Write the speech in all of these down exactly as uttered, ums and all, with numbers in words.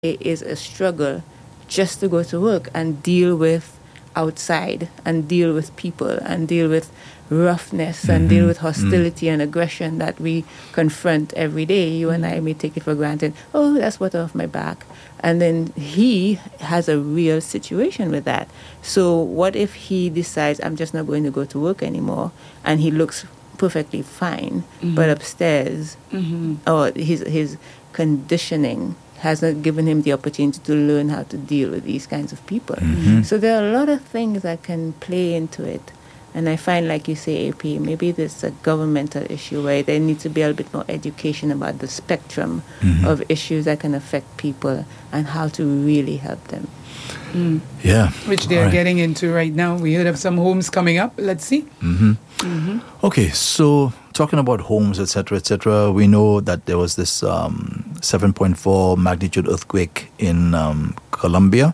is a struggle just to go to work and deal with outside and deal with people and deal with roughness and Mm-hmm. deal with hostility mm. and aggression that we confront every day. You and I may take it for granted. Oh, that's water off my back. And then he has a real situation with that. So what if he decides, I'm just not going to go to work anymore, and he looks perfectly fine, mm-hmm. but upstairs, mm-hmm. or his his conditioning has not given him the opportunity to learn how to deal with these kinds of people. Mm-hmm. So there are a lot of things that can play into it. And I find, like you say, A P, maybe there's a governmental issue where there needs to be a little bit more education about the spectrum mm-hmm. of issues that can affect people and how to really help them. Mm. Yeah. Which they're right. getting into right now. We heard of some homes coming up. Let's see. Mm-hmm. Mm-hmm. Okay, so talking about homes, et cetera, et cetera, we know that there was this um, seven point four magnitude earthquake in um, Colombia,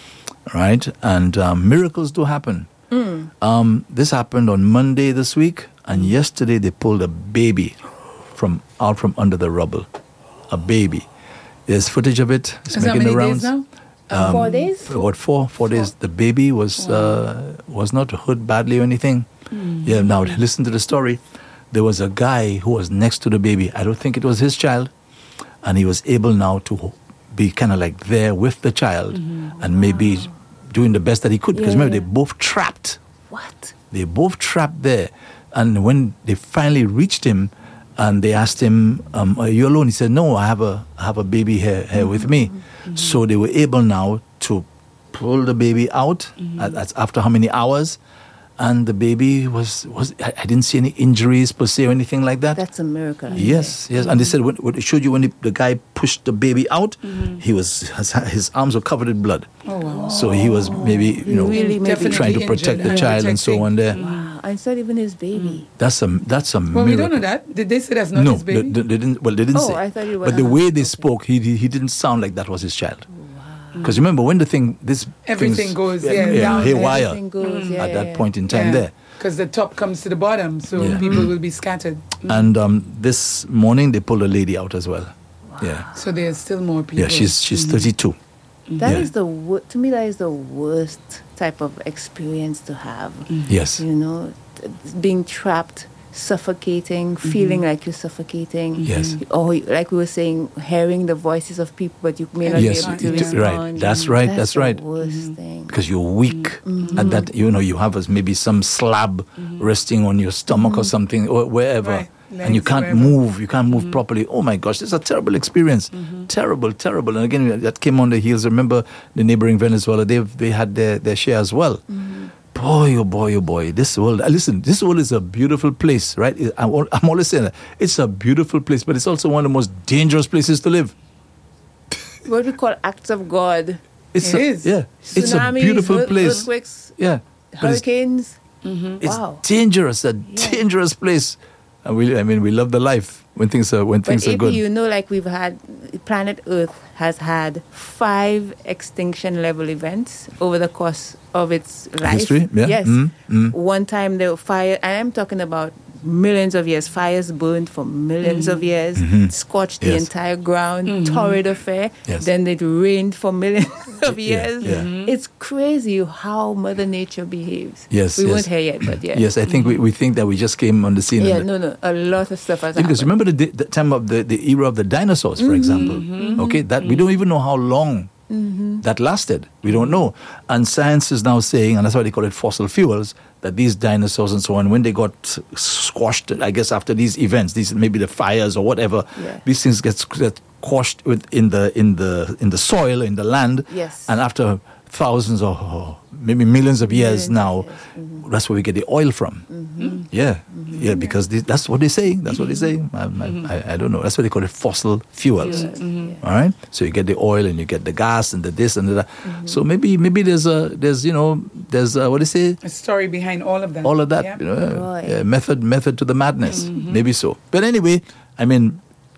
right? And um, miracles do happen. Mm. Um, this happened on Monday this week, and yesterday they pulled a baby from out from under the rubble. A baby. There's footage of it. It's Is that making many the rounds. days now? Um, four days? About four, four, four days. The baby was wow. uh, was not hurt badly or anything. Mm. Yeah. Now listen to the story. There was a guy who was next to the baby. I don't think it was his child, and he was able now to be kind of like there with the child, mm-hmm. and wow. maybe doing the best that he could, because yeah. remember, they both trapped. What? They both trapped there. And when they finally reached him and they asked him, um, are you alone? He said, no, I have a I have a baby here, here mm-hmm. with me. Mm-hmm. So they were able now to pull the baby out. Mm-hmm. At, at, after how many hours? And the baby was, was I, I didn't see any injuries per se or anything like that. That's a miracle. Yes, yes. Mm-hmm. And they said, when, when it showed you when the, the guy pushed the baby out, mm-hmm. he was his, his arms were covered in blood. Oh, wow. So he was maybe, you know, really maybe trying to protect the child and so on there. Wow. And it's not even his baby. That's a, that's a Well, miracle. we don't know that. Did they say that's not no, his baby? they, they didn't, well, they didn't oh, say. I thought it was. But the way they spoke, he, he didn't sound like that was his child. Because remember, when the thing, this everything goes, yeah, yeah, down, haywire everything goes, yeah, at that yeah. point in time yeah. there. Because the top comes to the bottom, so Yeah. people will be scattered. And um, this morning, they pulled a lady out as well. Wow. Yeah. So there's still more people. Yeah, she's she's mm-hmm. thirty-two. That yeah. is the wor- to me that is the worst type of experience to have. Mm-hmm. Yes. You know, t- being trapped, suffocating, mm-hmm. feeling like you're suffocating. Yes. Or like we were saying, hearing the voices of people, but you may not yes. be able to It- respond. right. That's right. That's, That's the right. worst Mm-hmm. thing. Because you're weak, Mm-hmm. and that you know you have as maybe some slab Mm-hmm. resting on your stomach Mm-hmm. or something or wherever, Right. and you Legs, can't wherever. move. You can't move properly. Oh my gosh, this is a terrible experience. Mm-hmm. Terrible, terrible. And again, that came on the heels. Remember the neighboring Venezuela? They they had their, their share as well. Mm-hmm. Boy, oh boy, oh boy. This world, uh, listen, this world is a beautiful place, right? It- I'm, al- I'm always saying that. It's a beautiful place, but it's also one of the most dangerous places to live. What we call acts of God. It's It a, is. Yeah. It's a Tsunamis, beautiful earth- place. Earthquakes, Yeah. But it's, hurricanes. it's Wow. dangerous, a dangerous place. And we, I mean, we love the life when things are when But things are if good. you know, like we've had, planet Earth has had five extinction level events over the course of its life. History, yeah. Yes. Mm, mm. One time there were fire, and I'm talking about millions of years. Fires burned for millions of years, Mhm. scorched the Yes. entire ground, torrid affair. Yes. Then it rained for millions of Yeah, years. yeah. It's crazy how Mother Nature behaves. Yes, we yes. weren't here yet, but yeah. Yes, I think we, we think that we just came on the scene. Yeah, and no, no, a lot of stuff has because happened. remember the, di- the time of the, the era of the dinosaurs, for example. Okay, that we don't even know how long that lasted. We don't know. And science is now saying, and that's why they call it fossil fuels, that these dinosaurs and so on, when they got squashed, I guess after these events, these maybe the fires or whatever, Yeah. these things get, get squashed with, in the in the in the soil, in the land. Yes. And after thousands or oh, maybe millions of years Millions of now, years. Mhm. that's where we get the oil from. Yeah, yeah, because this, that's what they say. That's what they say. I, I, I don't know. That's what they call it, fossil fuels. Fuels, yeah. All right. So you get the oil and you get the gas and the this and the that. So maybe maybe there's a there's you know there's a, what do you say? A story behind all of that. All of that. Yeah. You know, Right. yeah, method method to the madness. Maybe so. But anyway, I mean,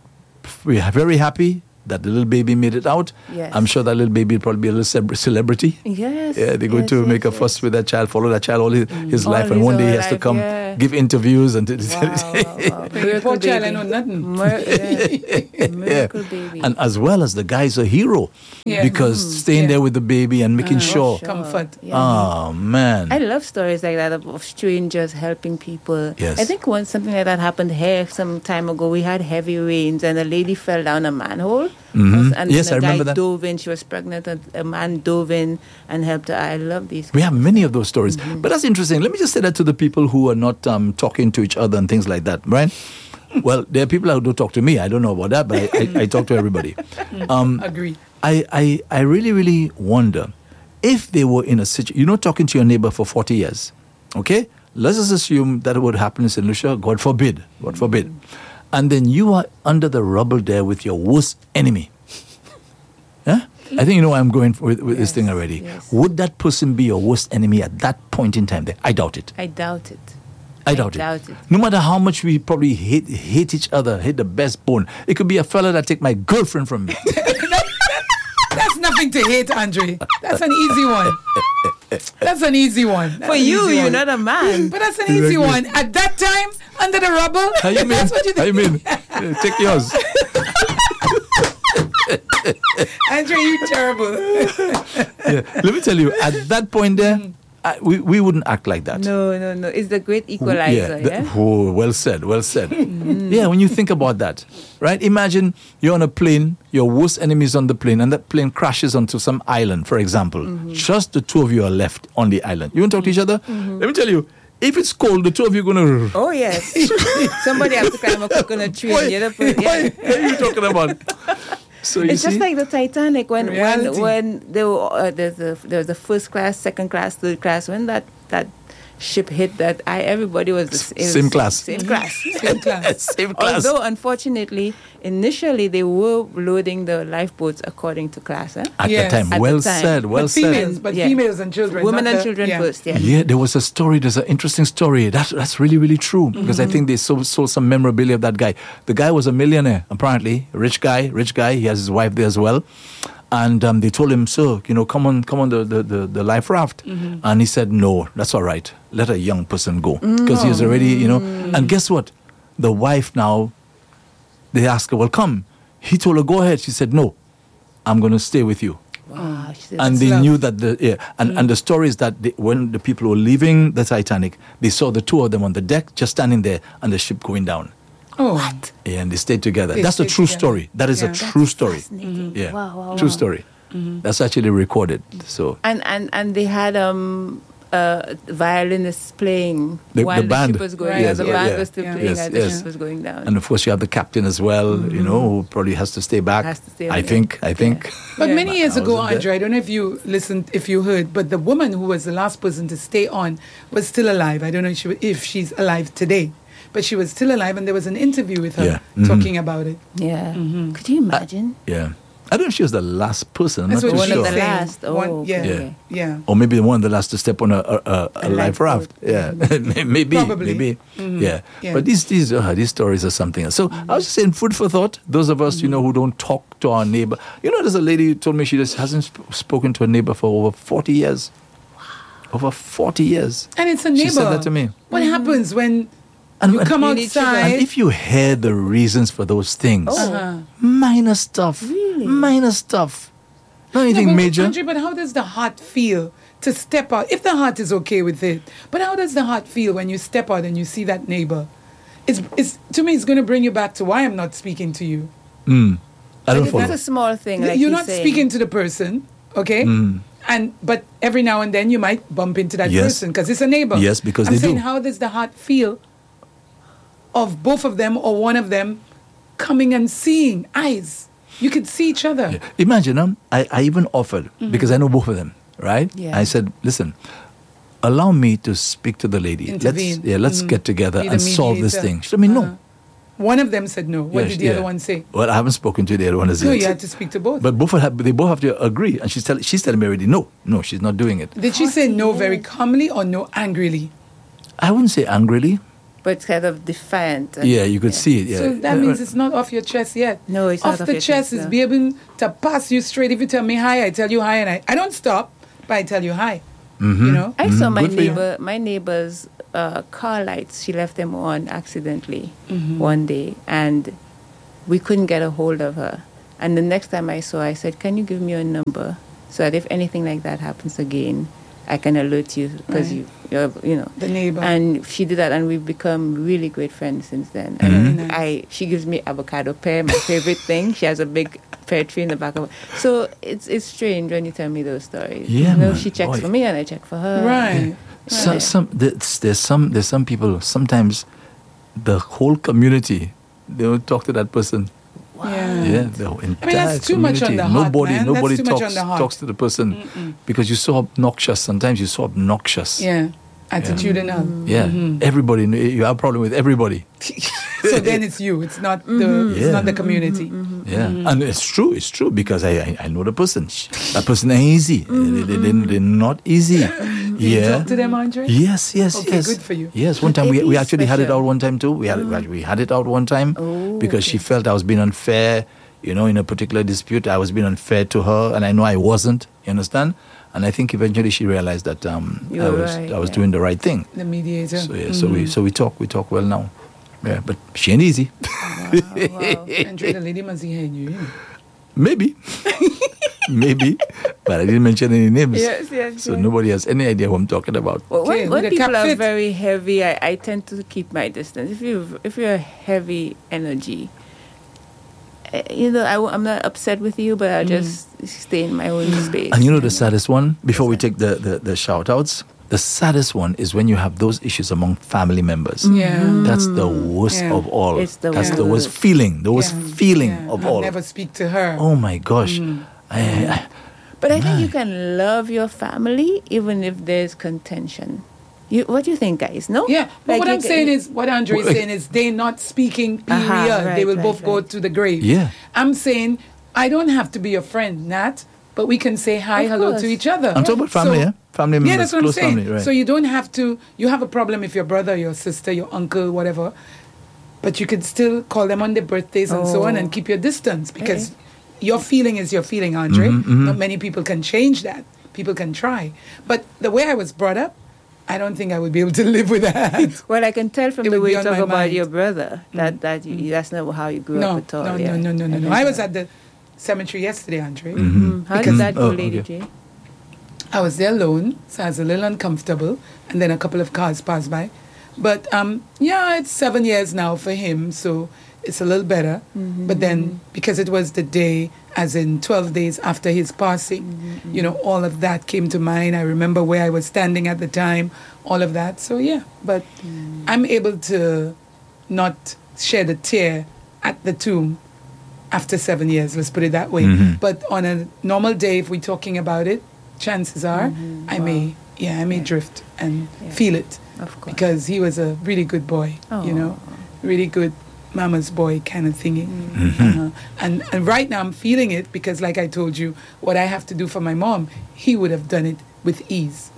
we are very happy that the little baby made it out. Yes. I'm sure that little baby will probably be a little celeb- celebrity. Yes. Yeah, they're going yes, to yes, make a yes. fuss with that child, follow that child all his, his All life, and his one day he whole has to life, come yeah. give interviews and Wow, wow, wow. Poor Miracle child, I baby. know nothing. Mir- yeah. Miracle baby. and as well as the guy's a hero Yeah. because staying Yeah. there with the baby and making Uh, sure. Sure. Comfort. Yeah. Oh man. I love stories like that of, of strangers helping people. Yes. I think once something like that happened here some time ago. We had heavy rains and a lady fell down a manhole. Mhm. And Yes, then I a guy remember that. dove in. She was pregnant. And a man dove in and helped her. I love these. We have many of those stories. Mm-hmm. But that's interesting. Let me just say that to the people who are not um, talking to each other and things like that, right? Well, there are people who don't talk to me. I don't know about that, but I, I, I talk to everybody. Um, Agree. I, I, I really, really wonder if they were in a situation, you're not talking to your neighbor for forty years, okay? Let's just assume that would happen in Saint Lucia, God forbid, God forbid. And then you are under the rubble there with your worst enemy. Huh? I think you know where I'm going with, with this Yes, thing already. yes. Would that person be your worst enemy at that point in time there? I doubt it. I doubt it. I I doubt it. doubt it. No matter how much we probably hate hate each other, hate the best bone. It could be a fella that take my girlfriend from me. That's nothing to hate, Andre. That's an easy one. That's an easy one. That's For an you, easy you're one. not a man. But that's an easy Exactly. one. At that time, under the rubble, How you mean? that's what you How you think. mean? Yeah, take yours. Andre, you terrible. Yeah. Let me tell you, at that point there, I, we, we wouldn't act like that. No, no, no. It's the great equalizer, Yeah. yeah? the- oh, well said. Well said. Yeah, when you think about that, right? Imagine you're on a plane, your worst enemy is on the plane, and that plane crashes onto some island, for example. Just the two of you are left on the island. You won't talk to each other? Let me tell you, if it's cold, the two of you are going to. Oh, yes. Somebody has to climb a coconut tree What, and the other person, yeah. what are you talking about? So you It's just see? like the Titanic when when Reality. when there were, uh, there's a, there was the first class, second class, third class. When that that ship hit, that I everybody was the s- it was Same class. same class. Same class. Same class. Although unfortunately, initially they were loading the lifeboats according to class. Eh? At Yes. the time, At well the time. said, well but said. females, but Yeah. females and children. Women not and the- children yeah. first. Yeah. Yeah, there was a story. There's an interesting story. That's that's really really true because I think they sold, sold some memorabilia of that guy. The guy was a millionaire, apparently, rich guy, rich guy. He has his wife there as well, and um, they told him, "Sir, you know, come on, come on the the, the, the life raft," and he said, "No, that's all right. Let a young person go because he was already, you know." And guess what? The wife now, they asked her, "Well, come." He told her, "Go ahead." She said, "No, I'm going to stay with you." Wow. she said, And that's they love. knew that the yeah, and, and the story is that they, when the people were leaving the Titanic, they saw the two of them on the deck just standing there and the ship going down. Oh, what? Yeah, and they stayed together. They That's a stayed true together. story. That is Yeah. a true story. fascinating. Yeah, Wow, wow, true wow. story. That's actually recorded. So And and and they had um uh violinists playing The- while the the, band. ship was going Right, down. The yeah, band yeah. was still Yeah. playing Yes, as the yes. ship was going down. and of course you have the captain as well. You know, who probably has to stay back. Has to stay I on, yeah. think. I think. But Yeah. many years I ago, wasn't there. Andre, I don't know if you listened, if you heard, but the woman who was the last person to stay on was still alive. I don't know if, she, if she's alive today, but she was still alive, and there was an interview with her Yeah. Mhm. talking about it. Yeah. Mm-hmm. Could you imagine? Yeah. I don't know if she was the last person. I'm That's not what too One of sure. the saying. last. Oh, One- okay. yeah. okay. Yeah. Or maybe the one the last to step on a, a, a, a A life lifeboat. raft. Yeah, maybe, Probably. maybe. Mhm. Yeah. Yeah. But these these uh, these stories are something else. So I was just saying, food for thought. Those of us, you know, who don't talk to our neighbor. You know, there's a lady who told me she just hasn't sp- spoken to her neighbor for over forty years. Over forty years. And it's a neighbor. She said that to me. What happens when And, you and- come You need sugar. outside? and if you hear the reasons for those things, Oh. Uh-huh. minor stuff, Really? minor stuff, not No, anything but major. Andre, but how does the heart feel to step out? If the heart is okay with it, but how does the heart feel when you step out and you see that neighbor? It's, it's to me, it's going to bring you back to why I'm not speaking to you. Mm. I don't It's follow. a small thing. Like You're he's not saying. speaking to the person, okay? Mm. And but every now and then you might bump into that Yes. person because it's a neighbor. Yes, because I'm they saying, do. how does the heart feel of both of them or one of them coming and seeing eyes? You could see each other. Yeah. Imagine, um, I, I even offered, Mm-hmm. because I know both of them, right? Yeah. I said, listen, allow me to speak to the lady. Intervene. Let's, yeah, let's Mhm. get together Be the and solve this mediator. thing. She told me, no. Uh-huh. One of them said no. What Yeah, did she- the yeah. other one say? Well, I haven't spoken to the other one as No, yet. you had to speak to both. But both have, they both have to agree. And she's, tell, she's telling me already, no, no, she's not doing it. Did she say no forty very years. calmly or no angrily? I wouldn't say angrily. But it's kind of defiant. Yeah, you could see it. Yeah. So that Yeah. means it's not off your chest yet. No, it's off not off the your chest. chest, Is no. be able to pass you straight. If you tell me hi, I tell you hi, and I, I don't stop, but I tell you hi. Mhm. You know. I saw Mhm, my good for you. neighbor, my neighbor's uh, car lights. She left them on accidentally Mm-hmm. one day, and we couldn't get a hold of her. And the next time I saw her, I said, "Can you give me your number so that if anything like that happens again, I can alert you because Right. you, you're, you know." The neighbor. And she did that, and we've become really great friends since then. Very And nice. I, she gives me avocado pear, my favorite thing. She has a big pear tree in the back of her. So it's it's strange when you tell me those stories. Yeah, you know, man. she checks Boy. for me, and I check for her. Right. So, Right. some there's, there's some there's some people sometimes the whole community they will talk to that person. Yeah. Yeah, the whole entire that's too much on community. the heart, nobody man. That's nobody too much on talks the heart. talks to the person because you're so obnoxious. Sometimes you're so obnoxious. Yeah. Attitudinal. Yeah. Mm-hmm. Everybody you have a problem with everybody. So then it's you. It's not the. It's Yeah. not the community. Yeah, and it's true. It's true because I I, I know the person. Sh- That person ain't easy. They, they, they, they're not easy. You Yeah. talk to them, Andre. Yes, yes, Okay, yes. good for you. Yes, one But time we, it we is actually had it special. out one time too. We had it, we had it out one time Oh, because she okay. felt I was being unfair, you know, in a particular dispute. I was being unfair to her, and I know I wasn't. You understand? And I think eventually she realized that um, You I were was right, I was yeah. doing the right thing. The mediator. So yeah, so we so we talk we talk well now. Yeah, but she ain't easy. Wow, wow. Andre, the lady must hear you. Maybe, maybe, but I didn't mention any names. Yes, yes, So yes. nobody has any idea who I'm talking about. Well, Okay, when, when with the people cap are fit. very heavy, I, I tend to keep my distance. If you if you're heavy energy, eh, you know, I, am not upset with you, but I'll just stay in my own space. And you know the saddest one, before we take the, the, the shout outs, the saddest one is when you have those issues among family members. Yeah. That's the worst Yeah. of all. It's the That's the worst. worst feeling, the worst Yeah. feeling Yeah. of I'll all. never speak to her. Oh my gosh. I, I, But I think you My. can love your family even if there's contention. You, what do you think, guys? No? Yeah, but Like what you I'm can- saying is, what Andre is Well, saying is, they not speaking. Period. Aha, they right, will right, both go right. to the grave. Yeah. I'm saying I don't have to be your friend, Nat, but we can say hi, Of hello course. to each other. I'm talking about family, yeah? Family members, Yeah, that's what I'm close saying. family, right. So you don't have to. You have a problem if your brother, your sister, your uncle, whatever, but you could still call them on their birthdays and so on Oh. and keep your distance because your feeling is your feeling, Andre. Mm-hmm, Not many people can change that. People can try, but the way I was brought up, I don't think I would be able to live with that. Well, I can tell from It the would way be you on talk my about mind. your brother that that you, that's not how you grew No, up at all. no, yeah. no, no, no, no, I no. can I was tell. at the cemetery yesterday, Andre. Mm, How because- did that go, Oh, Lady okay. J? I was there alone, so I was a little uncomfortable, and then a couple of cars passed by. But um, yeah, it's seven years now for him, so it's a little better. But then, because it was the day, as in twelve days after his passing, you know, all of that came to mind. I remember where I was standing at the time, all of that. So yeah, but I'm able to not shed a tear at the tomb after seven years, let's put it that way. Mhm. But on a normal day, if we're talking about it, chances are I may, yeah, I may drift and Yeah. feel it Of course. because he was a really good boy, you know, really good mama's boy kind of thingy. Uh-huh. And, and right now I'm feeling it because, like I told you, what I have to do for my mom, he would have done it with ease.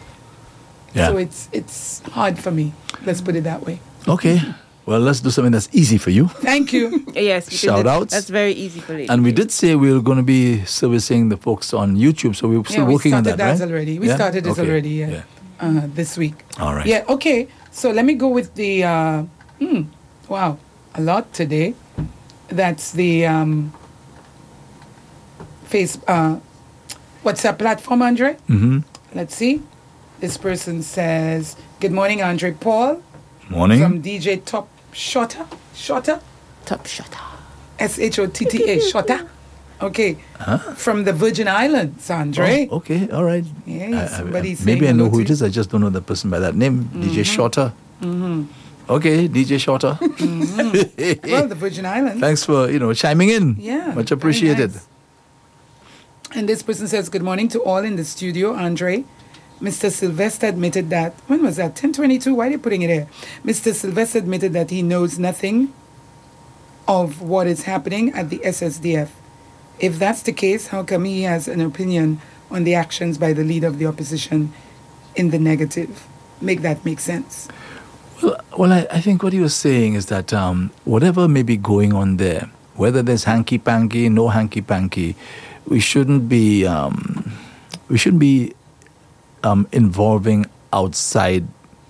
Yeah. So it's it's hard for me. Let's put it that way. Okay. Well, let's do something that's easy for you. Thank you. Yes. because Shout that's, outs. That's very easy for Lady And we J. did say we were going to be servicing the folks on YouTube, so we're still yeah, we working on started that, right? already. We Yeah? started this Okay. already, yeah. Uh, this week. All right. Yeah, okay. So let me go with the, uh, hmm, wow, a lot today. That's the um, face, uh, WhatsApp platform, Andre. Mm-hmm. Let's see. This person says, good morning, Andre Paul. Morning. From D J Top Shotter. Shotter? Top shutter. S H O T T A. Shotter. Okay. Huh? From the Virgin Islands, Andre. Oh, okay, all right. Yeah, I- I- somebody's maybe saying I know hello who to it you. is. I just don't know the person by that name. D J Shorter. Mm-hmm. Okay, D J Shorter. Well, the Virgin Islands. Thanks for you know chiming in. Yeah. much very appreciated. nice. And this person says, good morning to all in the studio, Andre. Mister Sylvester admitted that, when was that? ten twenty-two? Why are they putting it here? Mister Sylvester admitted that he knows nothing of what is happening at the S S D F. If that's the case, how come he has an opinion on the actions by the leader of the opposition in the negative? Make that make sense. Well, well I, I think what he was saying is that um, whatever may be going on there, whether there's hanky panky, no hanky panky, we shouldn't be um, we shouldn't be um, involving outside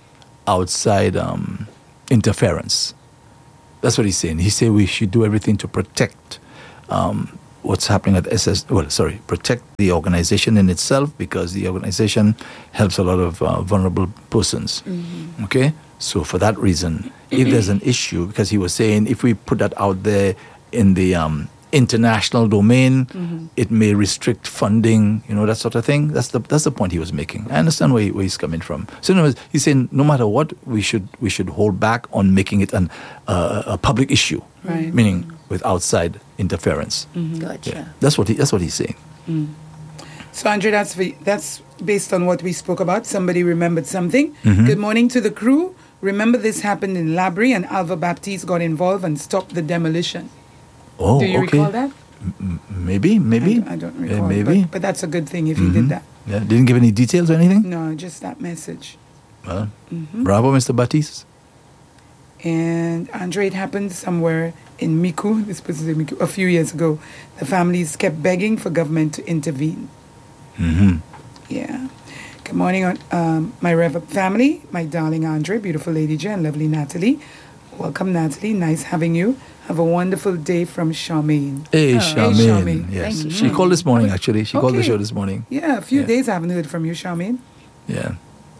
outside um, interference. That's what he's saying. He said we should do everything to protect um, what's happening at S S. Well, sorry, protect the organization in itself, because the organization helps a lot of uh, vulnerable persons. Mm-hmm. Okay, so for that reason, if there's an issue, because he was saying if we put that out there in the um, international domain, mm-hmm. it may restrict funding, you know, that sort of thing. That's the that's the point he was making. I understand where, he, where he's coming from. So in other words, he's saying no matter what, we should we should hold back on making it an uh, a public issue, right. meaning with outside interference. Mm-hmm. Gotcha. Yeah. That's what he that's what he's saying. Mm. So Andre, that's that's based on what we spoke about. Somebody remembered something. Mm-hmm. Good morning to the crew. Remember this happened in Labrie, and Alva Baptiste got involved and stopped the demolition. Oh, do you okay. recall that? M- maybe, maybe. I, I don't recall. Uh, maybe. But, but that's a good thing if mm-hmm. he did that. Yeah, didn't give any details or anything? No, just that message. Well, mm-hmm. bravo, Mister Baptiste. And Andre, it happened somewhere in Miku, this person in Miku, a few years ago. The families kept begging for government to intervene. Mm-hmm. Yeah. Good morning, um, my Rev family, my darling Andre, beautiful Lady J, and lovely Natalie. Welcome, Natalie. Nice having you. Have a wonderful day from Charmaine. Hey, oh. Charmaine. Hey, Charmaine. Yes, Thank she you. called this morning, actually. She okay. called the show this morning. Yeah, a few yeah. days I haven't heard from you, Charmaine. Yeah.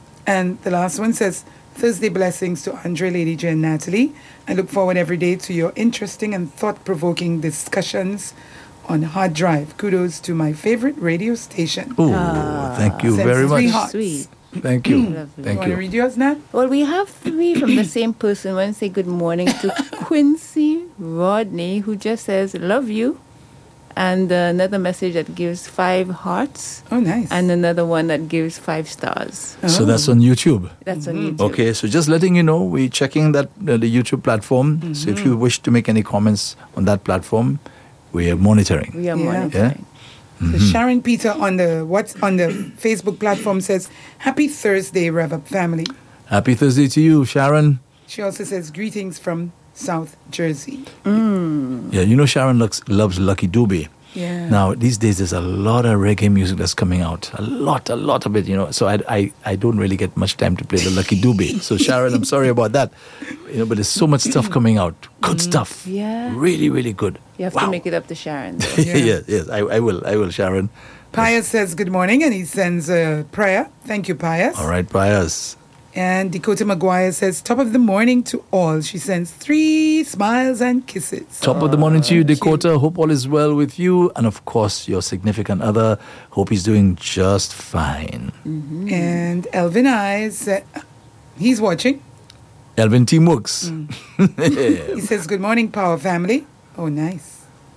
And the last one says, Thursday blessings to Andre, Lady J, and Natalie. I look forward every day to your interesting and thought-provoking discussions on Hard Drive. Kudos to my favorite radio station. Oh, Ah. thank you Sends very three much. hearts. Sweet. Thank you. Lovely. Thank you want to you. read yours, Nat? Well, we have three from the same person. One say good morning to Quincy Rodney, who just says, love you. And uh, another message that gives five hearts. Oh, nice. And another one that gives five stars. So Oh. that's on YouTube. That's Mm-hmm. on YouTube. Okay, so just letting you know, we're checking that uh, the YouTube platform. Mm-hmm. So if you wish to make any comments on that platform, we are monitoring. We are Yeah. monitoring. So Sharon Peter on the what's on the Facebook platform says, Happy Thursday, Rev Up family. Happy Thursday to you, Sharon. She also says, greetings from South Jersey. Mm. Yeah, you know Sharon looks, loves Lucky Dube. Yeah. Now, these days, there's a lot of reggae music that's coming out. A lot, a lot of it, you know. So I, I, I don't really get much time to play the Lucky Dube. So Sharon, I'm sorry about that. You know, but there's so much stuff coming out. Good stuff. Yeah. Really, really good. You have Wow. to make it up to Sharon. though. Yeah. yes, yes, I, I will, I will, Sharon. Pius says good morning, and he sends a prayer. Thank you, Pius. All right, Pius. And Dakota Maguire says, top of the morning to all. She sends three smiles and kisses. Top of the morning to you, cute. Dakota. Hope all is well with you. And of course, your significant other. Hope he's doing just fine. Mm-hmm. And Elvin Eyes, uh, he's watching. Elvin Teamworks. He says, good morning, Power Family. Oh, nice.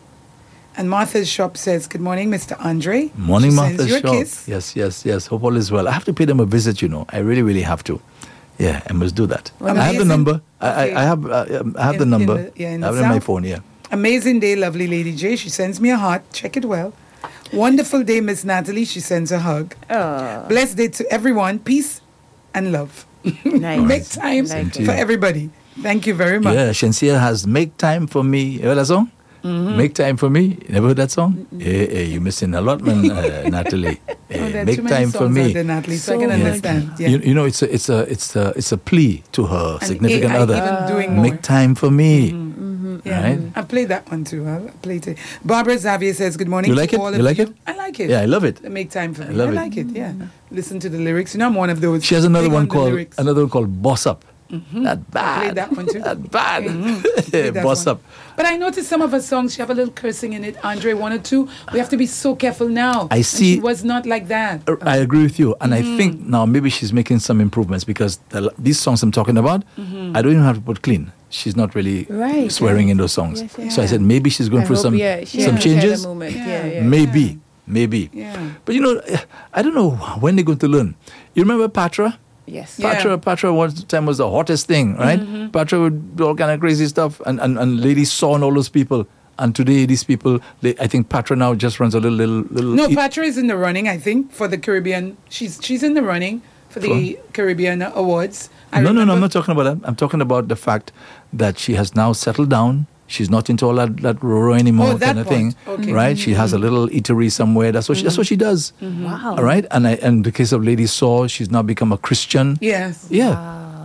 And Martha's Shop says, good morning, Mister Andre. Morning, She Martha sends you a Shaw. kiss. Yes, yes, yes. Hope all is well. I have to pay them a visit, you know. I really, really have to. Yeah, I must do that. Well, I have the amazing. number. I, Okay. I, I have uh, um, I have In- the in number. the- yeah, in I have the it on my south? phone, yeah. Amazing day, lovely Lady J. She sends me a heart. Check it well. Wonderful day, Miss Natalie. She sends a hug. Oh, Blessed day to everyone. Peace and love. nice. Make time Like to for you. everybody. Thank you very much. Yeah, Shensia has Make Time for Me. You heard that song? Mm-hmm. Make Time for Me. You never heard that song? Hey, hey, you're missing a lot, man, uh, Natalie. Oh, Hey, there are Make too many Time for songs out Me. there, Natalie, so, I So can much. understand. Yeah. You, you know, it's a, it's a, it's a, it's a plea to her And significant A I other. even doing more. Make time for me. Yeah, Right? I played that one too. I played it. Barbara Xavier says, good morning You to like it? all You of like you. it? I like it. Yeah, I love it. Make time for I me. love I it. like it, yeah. Listen to the lyrics. You know, I'm one of those. She has another big one on the called lyrics. another one called Boss Up. That bad. I played that one too. That bad. Played that Boss one. Up. But I noticed some of her songs, she have a little cursing in it. Andre, one or two. We have to be so careful now. I And see- she was not like that. Uh, I agree with you, and I think now maybe she's making some improvements because the, these songs I'm talking about, I don't even have to put clean. She's not really Right, swearing right. in those songs. Yes, yes. So I said maybe she's going I through hope, some yeah, she some has had a changes. moment. Yeah. Yeah, yeah. Maybe, maybe. Yeah. But you know, I don't know when they're going to learn. You remember Patra? Yes. Yeah. Patra, Patra one time was the hottest thing, right? Patra would do all kind of crazy stuff, and, and, and ladies saw all those people. And today, these people, they, I think Patra now just runs a little, little, little. No, e- Patra is in the running, I think, for the Caribbean. She's she's in the running for the Caribbean Awards. I no, no, no, I'm remember- not talking about that. I'm talking about the fact that she has now settled down. She's not into all that, that Roro anymore, Oh, that kind of thing, part. Okay. right? She has a little eatery somewhere. That's what she, that's what she does. Wow. All right, and I, and the case of Lady Saw, she's now become a Christian. Yes. Yeah.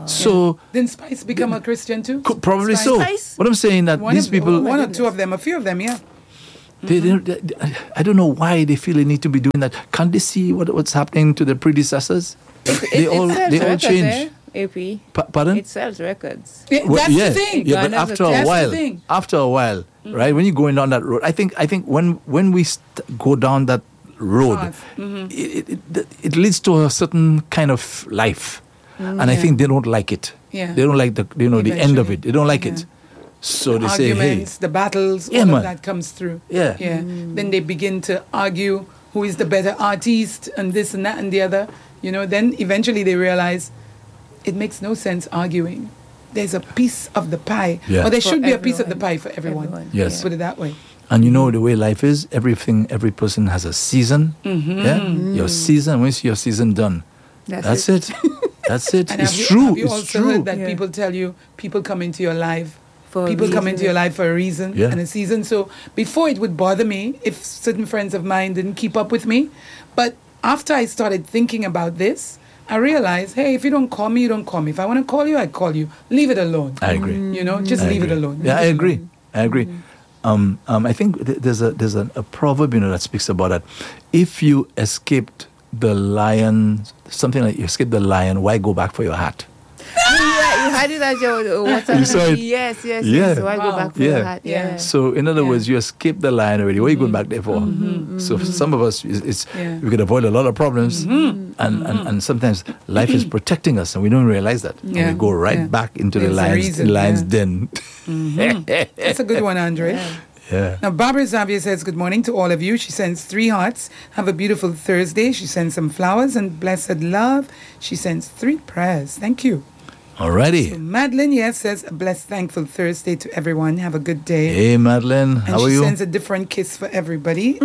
So Didn't Spice become a Christian too? could, probably Spice? so. Spice? What I'm saying that One these of, people, one or goodness. two of them, a few of them, yeah. they, they, they, I don't know why they feel they need to be doing that. Can't they see what, what's happening to their predecessors? They It- all it sells they all records, change. eh, A P. Pa- pardon? It sells records. Yeah, Well, that's yeah, the thing. yeah, but Ghana's after a- a That's the while, thing. after a while, right? When you're going down that road, I think, I think when when we st- go down that road, Path, mhm. it, it, it, it leads to a certain kind of life, and I Yeah. think they don't like it. Yeah. They don't like the you know the end of Eventually. it. They don't like Yeah. it. So The they say, hey, arguments, the battles, Yeah, all man. of that comes through. Yeah. Yeah. Then they begin to argue who is the better artist and this and that and the other. You know, then eventually they realize it makes no sense arguing. There's a piece of the pie. Yeah. Or there For should be a piece of the everyone. pie for everyone. Everyone, Yes. Let's put it that way. and you know the way life is. Everything, every person has a season. Mm-hmm. Yeah, your season. Once your season done, That's, that's, it. it. That's it. And It's have you, true. have you It's also true. heard that Yeah. people tell you people come into your life For a people come reason. into your life for a reason Yeah. and a season. So before it would bother me if certain friends of mine didn't keep up with me. But after I started thinking about this, I realized, hey, if you don't call me, you don't call me. If I want to call you, I call you. Leave it alone. I agree. You know, just I leave agree. it alone. Yeah, I Leave it agree. alone. I agree. Um, um, I think th- there's a there's a, a proverb you know that speaks about that. If you escaped the lion, something like you escaped the lion, why go back for your hat? Yeah, you had it as your uh, what's You saw it? Yes, yes, Yeah. yes. So I go Wow. back for Yeah. the hat. Yeah. Yeah. So in other Yeah. words, you escaped the lion already. What are you going back there for? So for some of us, it's, it's Yeah. we could avoid a lot of problems, and, and and sometimes life is protecting us, and we don't realize that. And Yeah. we go right Yeah. back into the There's a lion's reason, lion's yeah. den. That's a good one, Andre. Yeah. Now, Barbara Xavier says, good morning to all of you. She sends three hearts. Have a beautiful Thursday. She sends some flowers and blessed love. She sends three prayers. Thank you. Alrighty. So Madeline, yes, says a blessed, thankful Thursday to everyone. Have a good day. Hey, Madeline, and how she are you? sends a different kiss for everybody.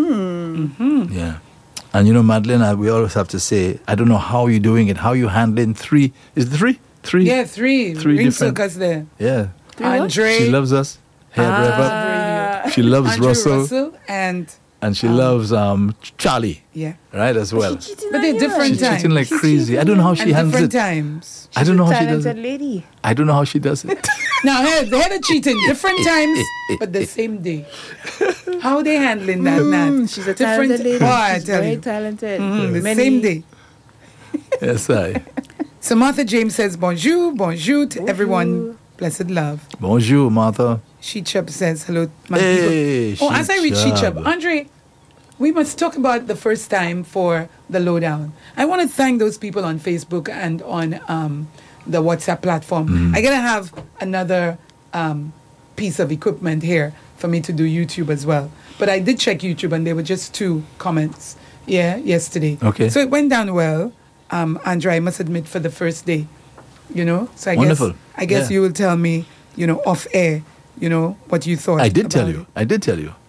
Yeah. And you know, Madeline, I, we always have to say, I don't know how you're doing it, how you handling three. Is it three? Three? Yeah, three. Three Ring different- circus there. Yeah. Three what? Andre. She loves us. Hair wrap up. Ah. She loves Andrew Russell, Russell and, and she loves um, Charlie, yeah. right, as well. She cheating But on they're you. different She's times. cheating like She's crazy. I don't know how she and handles different it. times. I don't know She's how a she does talented it. lady. I don't know how she does it. Now, here, they're the cheating. Different times, but the same day. How they handling that, Nat? Mm, she's a different. talented lady. Oh, I She's tell very you. talented. Mm, the Many- same day. Yes, I. So Martha James says, bonjour, bonjour to everyone. Blessed love. Bonjour, Martha. Sheechub says, hello, my Hey, people. Oh, as I read Sheechub. Sheechub, Andre, we must talk about the first time for the lowdown. I want to thank those people on Facebook and on um, the WhatsApp platform. Mm-hmm. I got to have another um, piece of equipment here for me to do YouTube as well. But I did check YouTube and there were just two comments, yeah, yesterday. Okay. So it went down well, um, Andre, I must admit, for the first day. You know, so I Wonderful. guess I guess Yeah. you will tell me, you know, off air, you know, what you thought. I did tell about you. it. I did tell you.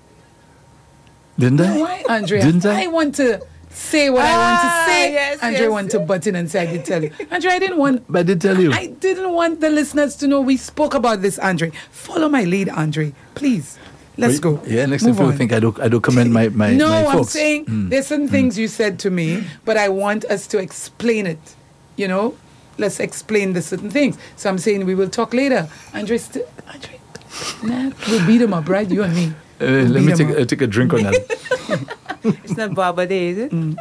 Didn't I? Why, Andrea? Didn't I? I want to say what I Ah, want to say. yes, Andrea yes. want to butt in and say I did tell you. Andrea, I didn't want. But I did tell you. I didn't want the listeners to know we spoke about this, Andre. Follow my lead, Andre. Please. Let's But- go. Yeah, next time Move people on. think I don't, I don't commend my, my, no, my I'm folks. saying Mm. there's some things you said to me, but I want us to explain it. You know, let's explain the certain things. So I'm saying we will talk later. Andre, st- Andre, nah, we'll beat him up, right? You and me. Uh, We'll let beat me 'em take, up. uh, take a drink on that. It's not Barber Day, is it? Mm.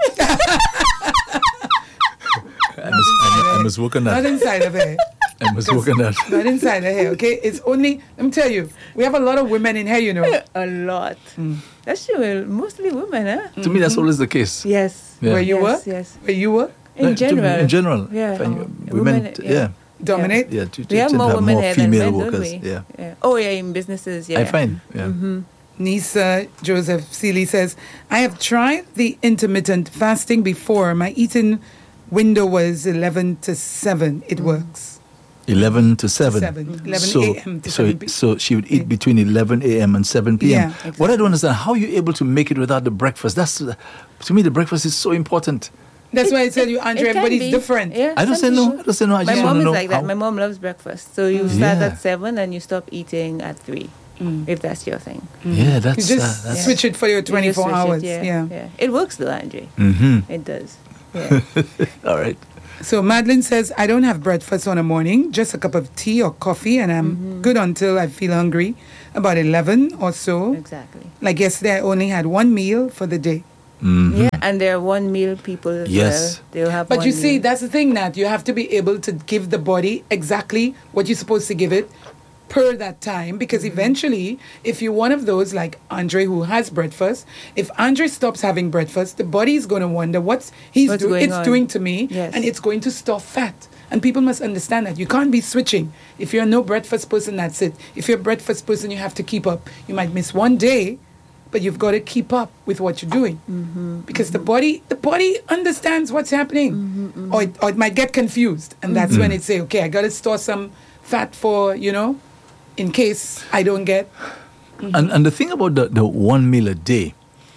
I must, I, must, I must work on Not that. inside of here. I must work on that. Not inside of here, okay? It's only, let me tell you, we have a lot of women in here, you know. A lot. Mm. That's true. Mostly women, huh? To me, that's always the case. Yes. Yeah. Where you yes, were? Yes. Where you were? In No, to- general. in general. Yeah. Fine, Oh. women, Women, yeah. yeah. Dominate? Yeah, to, to, We have to more have women more here than female men, workers. don't we? Yeah. Oh, yeah, in businesses, yeah. I find. Yeah. Mm-hmm. Nisa Joseph Seeley says, I have tried the intermittent fasting before. My eating window was eleven to seven. It works. eleven to seven. seven. eleven so, a.m. to so, seven p.m. so she would eat between eleven a.m. and seven p.m. Yeah, What I don't understand, how are you able to make it without the breakfast? That's uh, to me, the breakfast is so important. That's why I tell you, Andre, It can everybody's be. different. Yeah, I don't some say no. people- I don't say no. I My just mom want is to know like that. how- My mom loves breakfast. So you start Yeah. at seven and you stop eating at three, if that's your thing. Yeah, You that's just uh, that's. switch it for your You just twenty-four switch it, hours. yeah, yeah. yeah. It works though, Andre. Mm-hmm. It does. Yeah. All right. So Madeline says, I don't have breakfast on a morning, just a cup of tea or coffee, and I'm Mm-hmm. good until I feel hungry, about eleven or so. Exactly. Like yesterday, I only had one meal for the day. Mhm. Yeah, and there are one meal people as Yes. well. They'll have But one you see, meal. that's the thing, Nat. You have to be able to give the body exactly what you're supposed to give it per that time, because Mm-hmm. eventually, if you're one of those like Andre who has breakfast, if Andre stops having breakfast, the body is going to wonder what's he's What's do- going it's on. doing to me, Yes. and it's going to store fat. And people must understand that you can't be switching. If you're a no breakfast person, that's it. If you're a breakfast person, you have to keep up. You might miss one day, but you've got to keep up with what you're doing, Mm-hmm. because the body the body understands what's happening, Mm-hmm, or, it, or it might get confused, and that's when it say, okay, I got to store some fat for, you know, in case I don't get. And and the thing about the, the one meal a day,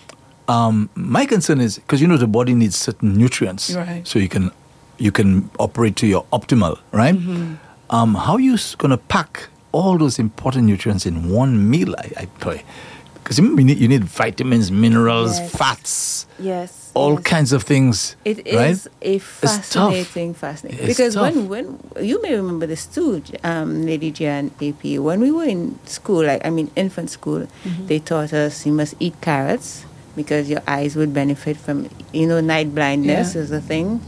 um, my concern is because you know the body needs certain nutrients, Right. so you can you can operate to your optimal, right? Um, how are you going to pack all those important nutrients in one meal? I, I pray, because you need you need vitamins, minerals, Yes. fats, Yes. all yes. kinds of things. It right? is a tough. fascinating, fascinating. It's because tough. when, when you may remember this too, um, Lady J and A P, when we were in school, like I mean infant school, they taught us you must eat carrots because your eyes would benefit from, you know, night blindness Yeah. is a thing.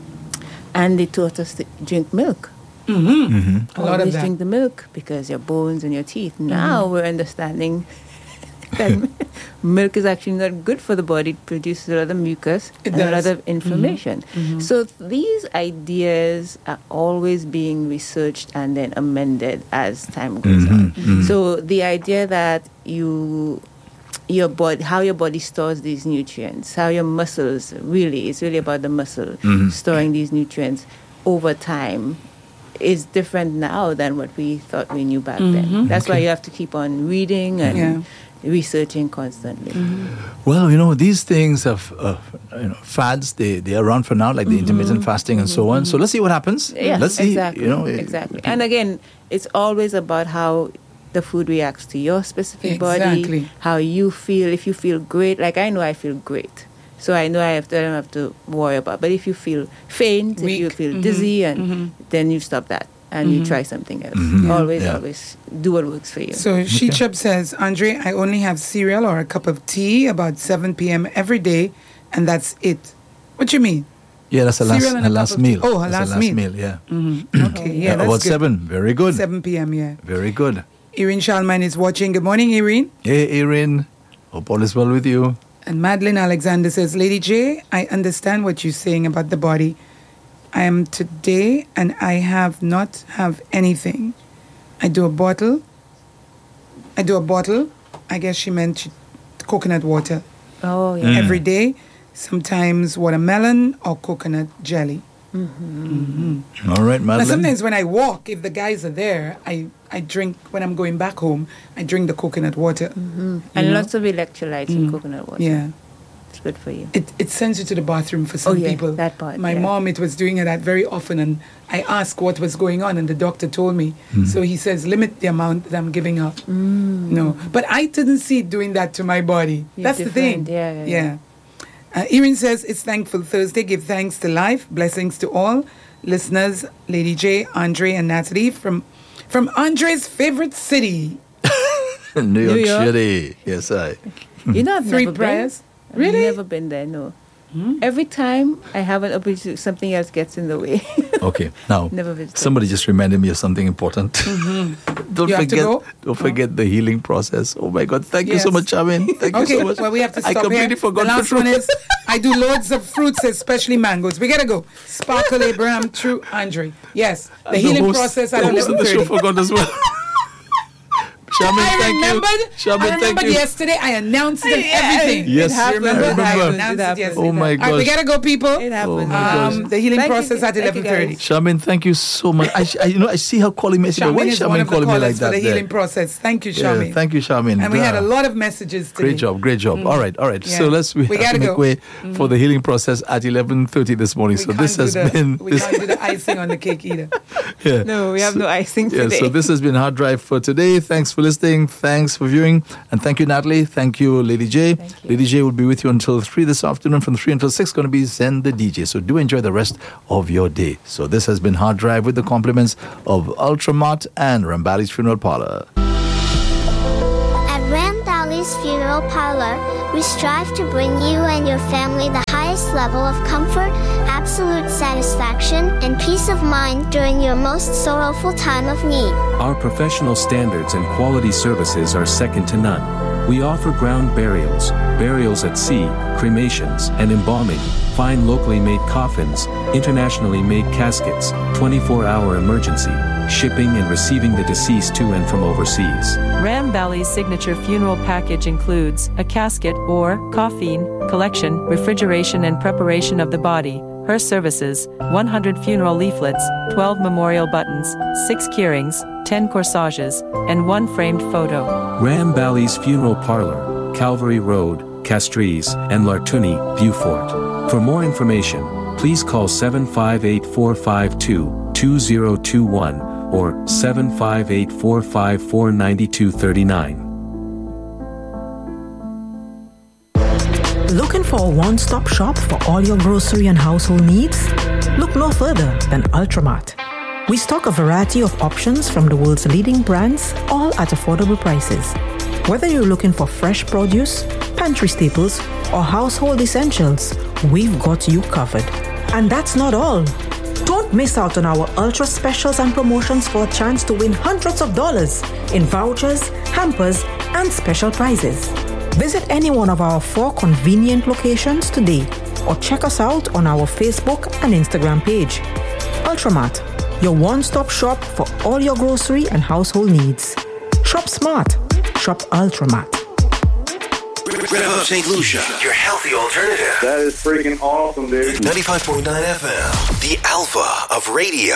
And they taught us to drink milk. Mm-hmm. A lot of Always that. drink the milk because your bones and your teeth. Now we're understanding that milk is actually not good for the body. It produces a lot of mucus It and a does. lot of inflammation. So th- these ideas are always being researched and then amended as time goes on. So the idea that you your body, how your body stores these nutrients, how your muscles really, it's really about the muscle storing these nutrients over time, is different now than what we thought we knew back then. That's why you have to keep on reading and Yeah. researching constantly. Well, you know, these things have, uh, you know, fads, they, they're around for now, like the intermittent fasting and so on. So let's see what happens. Yeah, let's see, exactly. you know. exactly. And again, it's always about how the food reacts to your specific Exactly. body, how you feel. If you feel great, like I know I feel great. So I know I have to, I don't have to worry about. But if you feel faint, if you Weak. feel Mhm. dizzy, and Mhm. then you stop that and you try something else. Mhm. Always, Yeah. always do what works for you. So Sheechub says, Andre, I only have cereal or a cup of tea about seven p.m. every day, and that's it. What you mean? Yeah, that's the last, Cereal and the a cup last of- meal. oh, her That's the last last meal. meal, yeah. Mm-hmm. Okay, yeah, that's about good. seven. Very good. seven p.m., yeah. Very good. Irene Shalman is watching. Good morning, Irene. Hey, Erin. Hope all is well with you. And Madeline Alexander says, Lady J, I understand what you're saying about the body. I am today and I have not have anything. I do a bottle. I do a bottle. I guess she meant she- coconut water Oh, yeah. every day. Sometimes watermelon or coconut jelly. All right, Now, Madeline. sometimes when I walk, if the guys are there, I, I drink, when I'm going back home, I drink the coconut water. And You know? lots of electrolytes in coconut water. Yeah. It's good for you. It, it sends you to the bathroom for some Oh, yeah, people. that part, My yeah. mom, it was doing that very often, and I asked what was going on, and the doctor told me. So he says, limit the amount that I'm giving up. Mm. No, but I didn't see it doing that to my body. You're That's the thing. different, yeah, yeah, yeah. Uh, Erin says, it's Thankful Thursday. Give thanks to life. Blessings to all listeners, Lady J, Andre, and Natalie from from Andre's favorite city. New York, New York. City. Yes, I. You know, I've Three never prayers? been. I've Really? never been there, no. Every time I have an opportunity, something else gets in the way. Okay, now Never visited. somebody just reminded me of something important. don't You have to forget, go? don't forget the healing process. Oh my God! Thank you so Yes. much, Charmin. Thank you Okay, so much. well, we have to I stop completely here. forgot the last fruit. one is, I do loads of fruits, especially mangoes. We gotta go. Sparkle Abraham, True Andre. Yes, the And healing host- process at the host of eleven the show thirty. forgot as well. Charmin, I thank remembered. you. Charmin, I thank remembered you. yesterday. I announced it and everything. Yes, It happens. remember? I remember. I It announced it happens. yesterday. Oh my All right, we gosh. gotta go, people. It happens. Oh my it gosh. Um, the healing Thank you, process at thank you, eleven thirty. guys. Charmin, thank you so much. I, I, you know, I see her calling me. I said, why Charmin is is one Charmin of the calling me like callers for that? the there? healing process. Thank you, Yeah, Charmin. thank you, Charmin. And we had a Ah. lot of messages today. Great job, great job. All right, all right. So Yeah. let's we, We have gotta to make go. way for the healing process at eleven thirty this morning. We so this can't has do the, been we this, can't do the icing on the cake either. yeah. No, we have no icing Yeah, today. so this has been Hard Drive for today. Thanks for listening. Thanks for viewing. And thank you, Natalie. Thank you, Lady J. Thank you. Lady J will be with you until three this afternoon. From three until six, going to be Zen the D J. So do enjoy the rest of your day. So this has been Hard Drive with the compliments of Ultramart and Rambali's Funeral Parlor. At Rambali's Funeral Parlor, we strive to bring you and your family the highest level of comfort, absolute satisfaction, and peace of mind during your most sorrowful time of need. Our professional standards and quality services are second to none. We offer ground burials, burials at sea, cremations, and embalming, fine locally made coffins, internationally made caskets, twenty-four hour emergency, shipping and receiving the deceased to and from overseas. Rambali's signature funeral package includes a casket or coffin collection, refrigeration and preparation of the body, her services, one hundred funeral leaflets, twelve memorial buttons, six keyrings, ten corsages, and one framed photo. Rambali's Funeral Parlor, Calvary Road, Castries, and Lartuni, Beaufort. For more information, please call seven five eight, four five two, two zero two one or seven five eight, four five four, nine two three nine. Looking for a one-stop shop for all your grocery and household needs? Look no further than Ultramart. We stock a variety of options from the world's leading brands, all at affordable prices. Whether you're looking for fresh produce, pantry staples, or household essentials, we've got you covered. And that's not all. Don't miss out on our ultra specials and promotions for a chance to win hundreds of dollars in vouchers, hampers, and special prizes. Visit any one of our four convenient locations today or check us out on our Facebook and Instagram page. Ultramart, your one-stop shop for all your grocery and household needs. Shop smart. Shop Ultramart. Red Hot Saint Lucia, your healthy alternative. That is freaking awesome, dude. ninety-five point nine F M, the alpha of radio.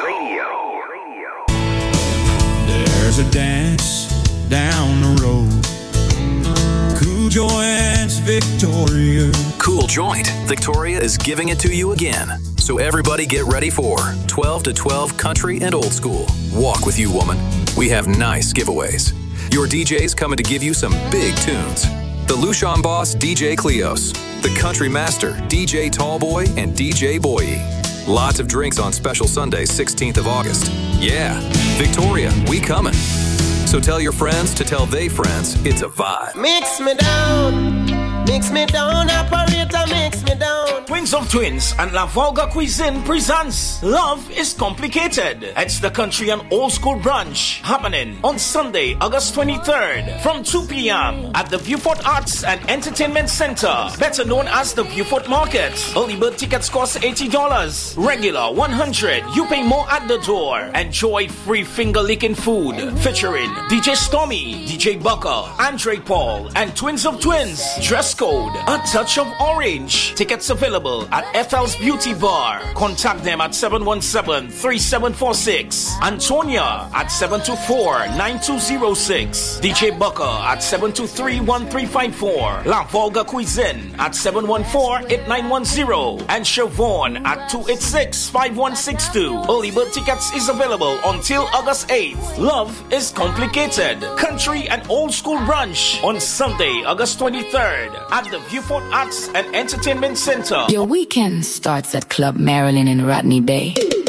There's a dance down the road. Cool Joint's Victoria. Cool Joint Victoria is giving it to you again. So everybody get ready for twelve to twelve country and old school. Walk with you, woman. We have nice giveaways. Your D J's coming to give you some big tunes. The Lucian Boss, D J Cleos. The Country Master, D J Tallboy, and D J Boye. Lots of drinks on special Sunday, sixteenth of August. Yeah, Victoria, we coming. So tell your friends to tell they friends it's a vibe. Mix me down, mix me down, operator, mix me down. Twins of Twins and La Volga Cuisine presents Love is Complicated. It's the country and old school brunch happening on Sunday, August twenty-third from two p.m. at the Beaufort Arts and Entertainment Center, better known as the Beaufort Market. Early bird tickets cost eighty dollars, regular one hundred dollars. You pay more at the door. Enjoy free finger-licking food featuring D J Stormy, D J Bucker, Andre Paul, and Twins of Twins. Dress code, a touch of orange. Tickets available at F L's Beauty Bar. Contact them at seven one seven, three seven four six. Antonia at seven two four, nine two zero six. D J Bucker at seven two three, one three five four. La Volga Cuisine at seven one four, eight nine one zero. And Siobhan at two eight six, five one six two. Early bird tickets is available until August eighth. Love is Complicated. Country and old school brunch on Sunday, August twenty-third at the Beaufort Arts and Entertainment Center. Your weekend starts at Club Marilyn in Rodney Bay.